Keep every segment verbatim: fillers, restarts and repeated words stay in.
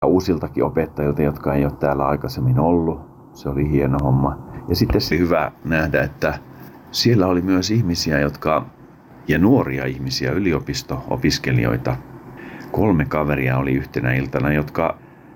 uusiltakin opettajilta, jotka ei ole täällä aikaisemmin ollut. Se oli hieno homma. Ja sitten se hyvä nähdä, että siellä oli myös ihmisiä, jotka, ja nuoria ihmisiä, yliopisto-opiskelijoita. Kolme kaveria oli yhtenä iltana, jotka,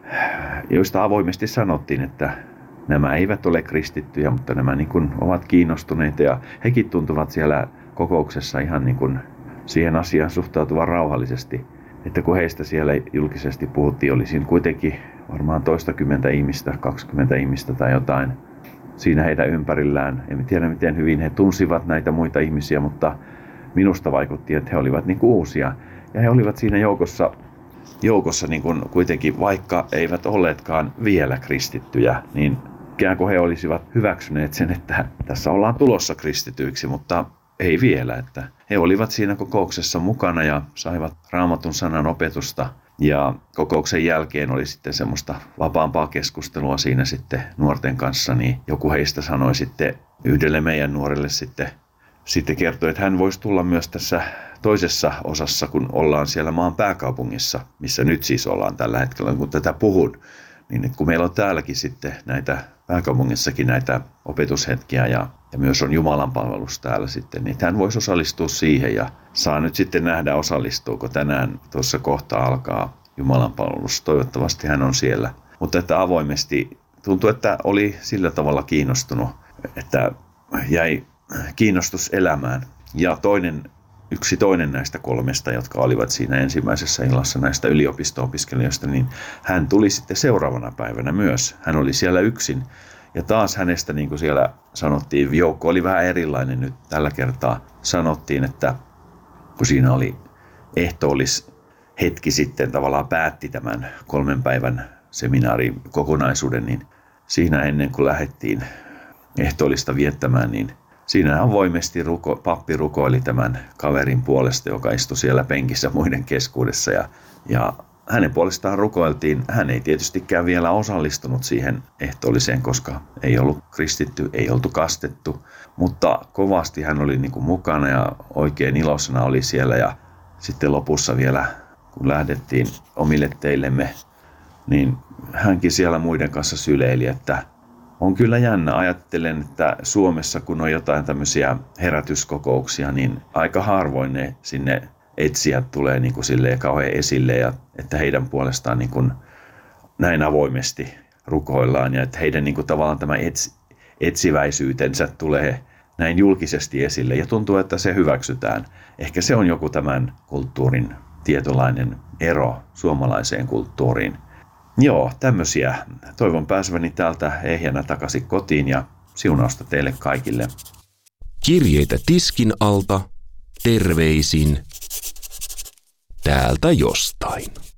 joista avoimesti sanottiin, että nämä eivät ole kristittyjä, mutta nämä niin kuin ovat kiinnostuneita ja hekin tuntuvat siellä kokouksessa ihan niin kuin siihen asiaan suhtautuvan rauhallisesti. Että kun heistä siellä julkisesti puhuttiin, oli siinä kuitenkin varmaan toistakymmentä ihmistä, kaksikymmentä ihmistä tai jotain siinä heidän ympärillään. En tiedä miten hyvin he tunsivat näitä muita ihmisiä, mutta minusta vaikutti, että he olivat niin kuin uusia. Ja he olivat siinä joukossa, joukossa niin kuin kuitenkin, vaikka eivät olleetkaan vielä kristittyjä, niin ikään kuin he olisivat hyväksyneet sen, että tässä ollaan tulossa kristityiksi, mutta ei vielä. Että he olivat siinä kokouksessa mukana ja saivat Raamatun sanan opetusta. Ja kokouksen jälkeen oli sitten semmoista vapaampaa keskustelua siinä sitten nuorten kanssa, niin joku heistä sanoi sitten yhdelle meidän nuorelle sitten, sitten kertoi, että hän voisi tulla myös tässä toisessa osassa, kun ollaan siellä maan pääkaupungissa, missä nyt siis ollaan tällä hetkellä, kun tätä puhun. Niin kun meillä on täälläkin sitten näitä pääkaupungissakin näitä opetushetkiä ja, ja myös on Jumalan palvelus täällä sitten, niin hän voisi osallistua siihen ja saa nyt sitten nähdä, osallistuuko tänään tuossa kohta alkaa Jumalan palvelus. Toivottavasti hän on siellä. Mutta että avoimesti tuntui, että oli sillä tavalla kiinnostunut, että jäi kiinnostus elämään. Ja toinen, yksi toinen näistä kolmesta, jotka olivat siinä ensimmäisessä illassa näistä yliopisto-opiskelijoista, niin hän tuli sitten seuraavana päivänä myös. Hän oli siellä yksin. Ja taas hänestä, niin kuin siellä sanottiin, joukko oli vähän erilainen nyt tällä kertaa. Sanottiin, että kun siinä oli ehtoollis hetki sitten tavallaan päätti tämän kolmen päivän seminaarin kokonaisuuden, niin siinä ennen kuin lähdettiin ehtoollista viettämään, niin siinä avoimesti ruko, pappi rukoili tämän kaverin puolesta, joka istui siellä penkissä muiden keskuudessa. Ja, ja hänen puolestaan rukoiltiin. Hän ei tietystikään vielä osallistunut siihen ehtoolliseen, koska ei ollut kristitty, ei oltu kastettu. Mutta kovasti hän oli niin kuin mukana ja oikein iloisena oli siellä. Ja sitten lopussa vielä, kun lähdettiin omille teillemme, niin hänkin siellä muiden kanssa syleili, että on kyllä jännä. Ajattelen, että Suomessa kun on jotain tämmöisiä herätyskokouksia, niin aika harvoin ne sinne etsijät tulee niin kuin silleen kauhean esille ja että heidän puolestaan niin kuin näin avoimesti rukoillaan ja että heidän niin kuin tavallaan tämä ets, etsiväisyytensä tulee näin julkisesti esille ja tuntuu, että se hyväksytään. Ehkä se on joku tämän kulttuurin tietynlainen ero suomalaiseen kulttuuriin. Joo, tämmöisiä. Toivon pääseväni täältä ehjänä takaisin kotiin ja siunausta teille kaikille. Kirjeitä tiskin alta. Terveisin. Täältä jostain.